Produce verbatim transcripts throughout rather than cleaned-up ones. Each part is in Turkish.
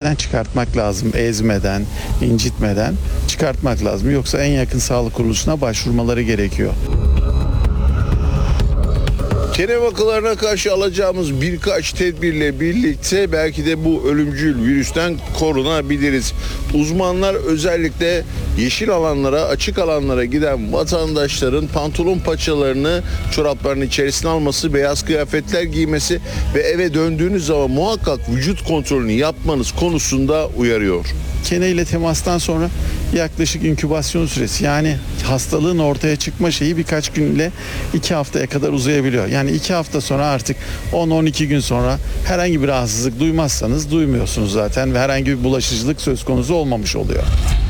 elden çıkartmak lazım. Ezmeden, incitmeden çıkartmak lazım. Yoksa en yakın sağlık kuruluşuna başvurmaları gerekiyor. Kene vakalarına karşı alacağımız birkaç tedbirle birlikte belki de bu ölümcül virüsten korunabiliriz. Uzmanlar özellikle yeşil alanlara, açık alanlara giden vatandaşların pantolon paçalarını çoraplarının içerisine alması, beyaz kıyafetler giymesi ve eve döndüğünüz zaman muhakkak vücut kontrolünü yapmanız konusunda uyarıyor. Kene ile temastan sonra yaklaşık inkübasyon süresi, yani hastalığın ortaya çıkma şeyi birkaç gün ile iki haftaya kadar uzayabiliyor. Yani iki hafta sonra artık on on iki gün sonra herhangi bir rahatsızlık duymazsanız duymuyorsunuz zaten ve herhangi bir bulaşıcılık söz konusu olmamış oluyor.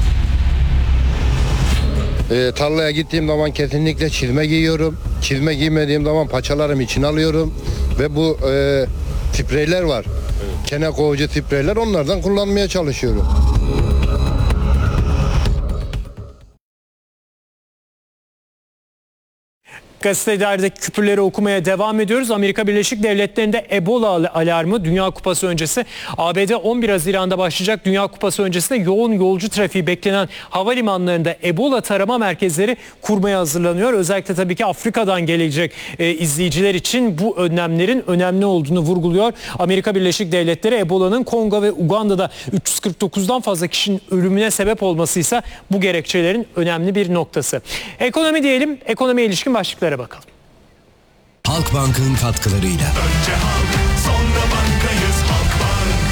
E, tarlaya gittiğim zaman kesinlikle çizme giyiyorum. Çizme giymediğim zaman paçalarımı içine alıyorum ve bu e, spreyler var. Kene kovucu spreyler, onlardan kullanmaya çalışıyorum. Gazetelerdeki küpürleri okumaya devam ediyoruz. Amerika Birleşik Devletleri'nde Ebola alarmı Dünya Kupası öncesi. A B D on bir Haziran'da başlayacak Dünya Kupası öncesinde yoğun yolcu trafiği beklenen havalimanlarında Ebola tarama merkezleri kurmaya hazırlanıyor. Özellikle tabii ki Afrika'dan gelecek e, izleyiciler için bu önlemlerin önemli olduğunu vurguluyor. Amerika Birleşik Devletleri Ebola'nın Kongo ve Uganda'da üç yüz kırk dokuzdan fazla kişinin ölümüne sebep olmasıysa bu gerekçelerin önemli bir noktası. Ekonomi diyelim, ekonomiye ilişkin başlıklar bakalım. Halkbank'ın katkılarıyla. Önce halk, sonra bankayız Halkbank.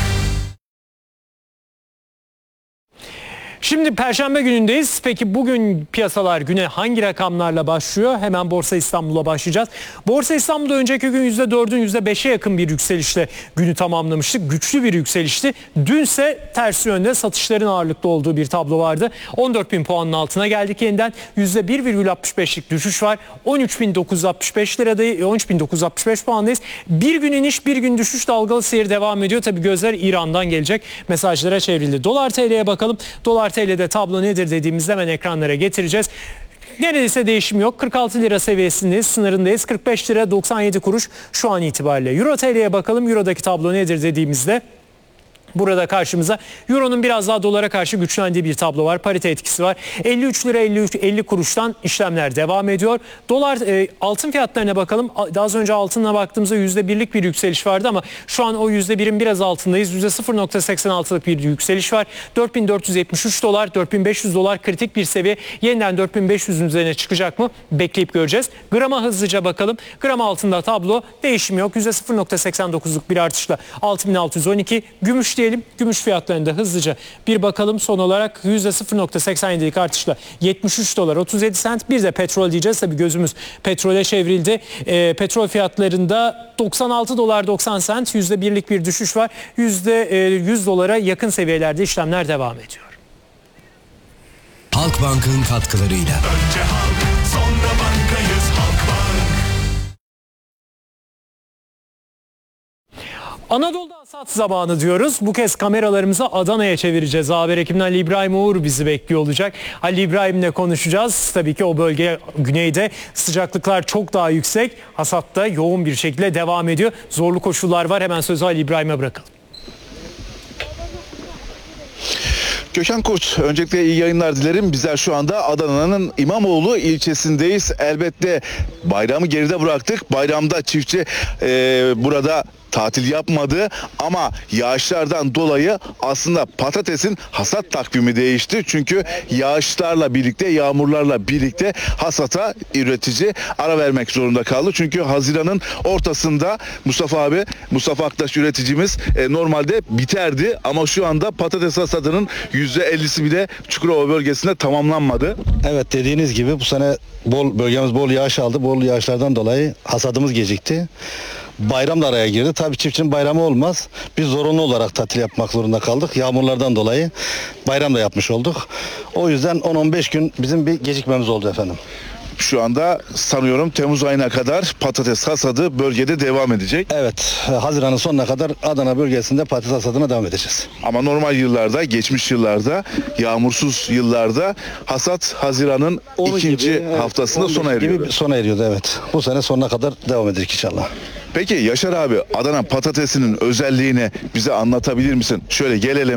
Şimdi Perşembe günündeyiz. Peki bugün piyasalar güne hangi rakamlarla başlıyor? Hemen Borsa İstanbul'a başlayacağız. Borsa İstanbul'da önceki gün yüzde dördün yüzde beşe yakın bir yükselişle günü tamamlamıştık. Güçlü bir yükselişti. Dünse ters yönde satışların ağırlıklı olduğu bir tablo vardı. on dört bin puanın altına geldik yeniden. yüzde bir virgül altmış beşlik düşüş var. on üç bin dokuz yüz altmış beş lirada, on üç bin dokuz yüz altmış beş puandayız. Bir gün iniş, bir gün düşüş, dalgalı seyir devam ediyor. Tabii gözler İran'dan gelecek mesajlara çevrildi. Dolar T L'ye bakalım. Dolar T L'de tablo nedir dediğimizde hemen ekranlara getireceğiz. Neredeyse değişim yok. kırk altı lira seviyesindeyiz, sınırındayız. kırk beş lira doksan yedi kuruş şu an itibariyle. Euro T L'ye bakalım. Euro'daki tablo nedir dediğimizde burada karşımıza Euro'nun biraz daha dolara karşı güçlendiği bir tablo var. Parite etkisi var. elli üç lira elli üç elli kuruştan işlemler devam ediyor. Dolar e, altın fiyatlarına bakalım. Daha az önce altına baktığımızda yüzde birlik bir yükseliş vardı ama şu an o yüzde birin biraz altındayız. yüzde sıfır virgül seksen altılık bir yükseliş var. dört bin dört yüz yetmiş üç dolar, dört bin beş yüz dolar kritik bir seviye. Yeniden dört bin beş yüzün üzerine çıkacak mı? Bekleyip göreceğiz. Grama hızlıca bakalım. Gram altında tablo değişim yok. yüzde sıfır virgül seksen dokuzluk bir artışla altı bin altı yüz on iki. Gümüş diyelim. Gümüş fiyatlarında hızlıca bir bakalım. Son olarak yüzde sıfır virgül seksen yedilik artışla yetmiş üç dolar otuz yedi sent. Bir de petrol diyeceğiz. Tabii gözümüz petrole çevrildi. E, petrol fiyatlarında doksan altı dolar doksan sent, yüzde birlik bir düşüş var. Yüzde yüz dolara yakın seviyelerde işlemler devam ediyor. Halkbank'ın katkılarıyla. Önce halk, sonra bankayız Halkbank. Anadolu'da hasat zamanı diyoruz. Bu kez kameralarımızı Adana'ya çevireceğiz. Haber ekibinden Ali İbrahim Uğur bizi bekliyor olacak. Ali İbrahim'le konuşacağız. Tabii ki o bölge güneyde sıcaklıklar çok daha yüksek. Hasatta yoğun bir şekilde devam ediyor. Zorlu koşullar var. Hemen sözü Ali İbrahim'e bırakalım. Köşen Kurt, öncelikle iyi yayınlar dilerim. Bizler şu anda Adana'nın İmamoğlu ilçesindeyiz. Elbette bayramı geride bıraktık. Bayramda çiftçi e, burada tatil yapmadı ama yağışlardan dolayı aslında patatesin hasat takvimi değişti. Çünkü yağışlarla birlikte, yağmurlarla birlikte hasata üretici ara vermek zorunda kaldı. Çünkü Haziran'ın ortasında Mustafa abi, Mustafa Aktaş üreticimiz e, normalde biterdi ama şu anda patates hasadının yüzde ellisi bile Çukurova bölgesinde tamamlanmadı. Evet, dediğiniz gibi bu sene bol bölgemiz bol yağış aldı. Bol yağışlardan dolayı hasadımız gecikti. Bayram da araya girdi. Tabii çiftçinin bayramı olmaz. Biz zorunlu olarak tatil yapmak zorunda kaldık. Yağmurlardan dolayı bayram da yapmış olduk. O yüzden on on beş gün bizim bir gecikmemiz oldu efendim. Şu anda sanıyorum Temmuz ayına kadar patates hasadı bölgede devam edecek. Evet, Haziran'ın sonuna kadar Adana bölgesinde patates hasadına devam edeceğiz. Ama normal yıllarda, geçmiş yıllarda, yağmursuz yıllarda hasat Haziran'ın Onun ikinci gibi, evet, haftasında sona eriyordu. Gibi sona eriyordu evet. Bu sene sonuna kadar devam edecek inşallah. Peki Yaşar abi, Adana patatesinin özelliğini bize anlatabilir misin? Şöyle gelelim.